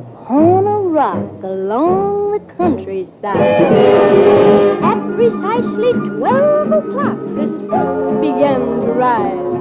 upon a rock along the countryside. At precisely 12 o'clock, the spooks began to rise.